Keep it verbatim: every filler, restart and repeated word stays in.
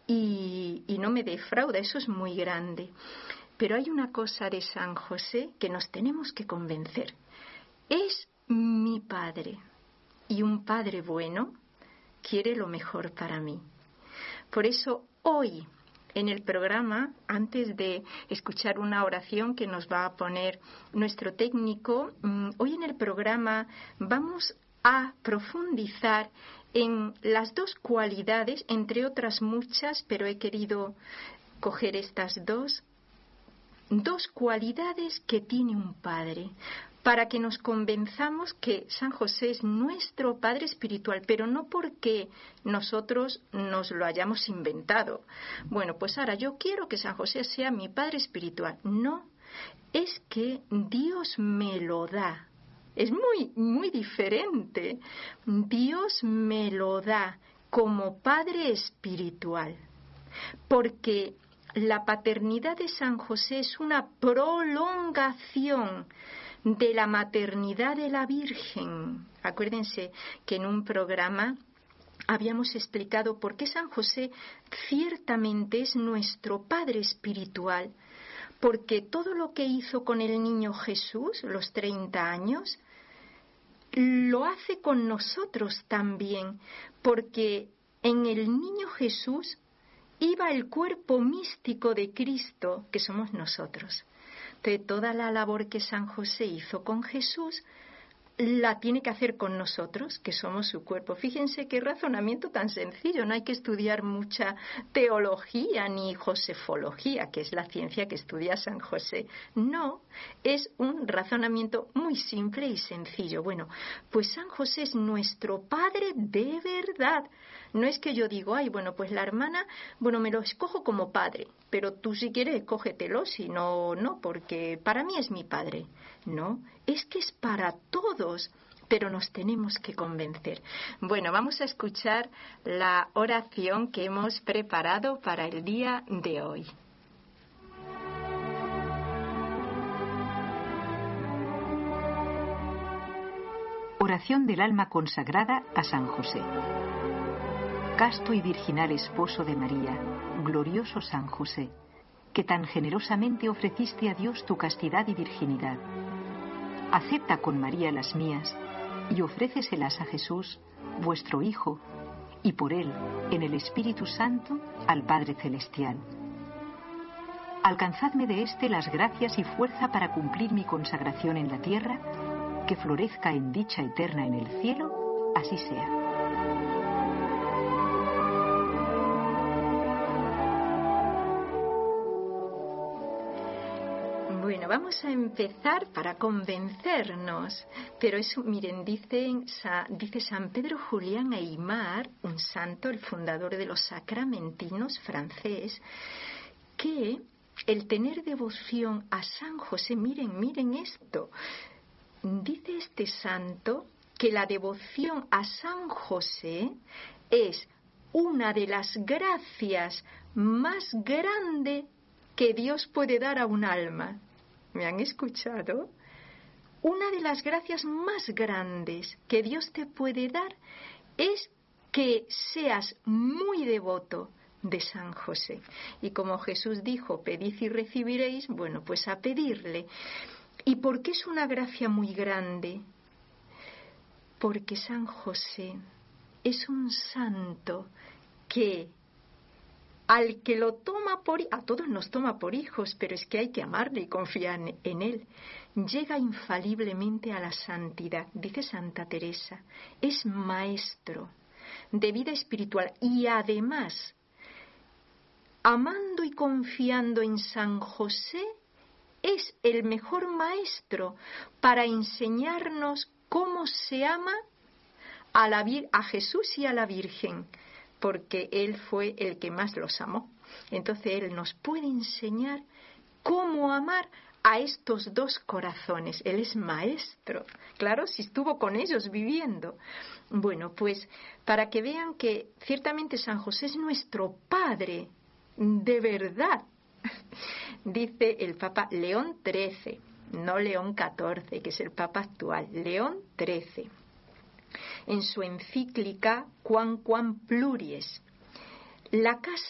y, y no me defrauda, eso es muy grande. Pero hay una cosa de San José que nos tenemos que convencer. Es mi padre, y un padre bueno quiere lo mejor para mí. Por eso hoy en el programa, antes de escuchar una oración que nos va a poner nuestro técnico, hoy en el programa vamos a profundizar en las dos cualidades, entre otras muchas, pero he querido coger estas dos, dos cualidades que tiene un padre, para que nos convenzamos que San José es nuestro Padre espiritual, pero no porque nosotros nos lo hayamos inventado. Bueno, pues ahora yo quiero que San José sea mi Padre espiritual. No, es que Dios me lo da. Es muy, muy diferente. Dios me lo da como Padre espiritual, porque la paternidad de San José es una prolongación de la maternidad de la Virgen. Acuérdense que en un programa habíamos explicado por qué San José ciertamente es nuestro Padre espiritual, porque todo lo que hizo con el niño Jesús, los treinta años, lo hace con nosotros también, porque en el niño Jesús iba el cuerpo místico de Cristo, que somos nosotros. De toda la labor que San José hizo con Jesús, la tiene que hacer con nosotros, que somos su cuerpo. Fíjense qué razonamiento tan sencillo, no hay que estudiar mucha teología ni josefología, que es la ciencia que estudia San José. No, es un razonamiento muy simple y sencillo. Bueno, pues San José es nuestro Padre de verdad. No es que yo digo, ay, bueno, pues la hermana, bueno, me lo escojo como padre, pero tú si quieres escógetelo, si no, no, porque para mí es mi padre. No, es que es para todos, pero nos tenemos que convencer. Bueno, vamos a escuchar la oración que hemos preparado para el día de hoy. Oración del alma consagrada a San José. Casto y virginal esposo de María, glorioso San José, que tan generosamente ofreciste a Dios tu castidad y virginidad. Acepta con María las mías y ofréceselas a Jesús, vuestro Hijo, y por él, en el Espíritu Santo, al Padre Celestial. Alcanzadme de éste las gracias y fuerza para cumplir mi consagración en la tierra, que florezca en dicha eterna en el cielo, así sea. Bueno, vamos a empezar para convencernos, pero eso, miren, dice, dice San Pedro Julián Aymar, un santo, el fundador de los sacramentinos francés, que el tener devoción a San José, miren, miren esto, dice este santo que la devoción a San José es una de las gracias más grandes que Dios puede dar a un alma. ¿Me han escuchado? Una de las gracias más grandes que Dios te puede dar es que seas muy devoto de San José. Y como Jesús dijo, pedid y recibiréis, bueno, pues a pedirle. ¿Y por qué es una gracia muy grande? Porque San José es un santo que al que lo toma por, a todos nos toma por hijos, pero es que hay que amarle y confiar en él, llega infaliblemente a la santidad. Dice Santa Teresa, es maestro de vida espiritual y además, amando y confiando en San José, es el mejor maestro para enseñarnos cómo se ama a, la, a Jesús y a la Virgen, porque Él fue el que más los amó. Entonces Él nos puede enseñar cómo amar a estos dos corazones. Él es maestro, claro, si estuvo con ellos viviendo. Bueno, pues para que vean que ciertamente San José es nuestro Padre, de verdad. Dice el Papa León trece, no León catorce, que es el Papa actual, León trece. En su encíclica Quam Quam Pluries, la casa